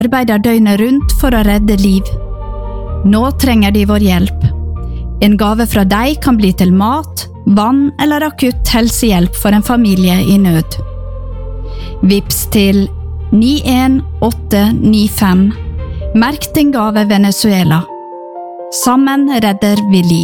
arbeider døgnet rundt for å redde liv. Nå trenger de vår hjelp. En gave fra deg kan bli til mat, vann eller akutt helsehjelp for en familie i nød. Vips til 91895. Merk din gave Venezuela. Sammen redder vi liv.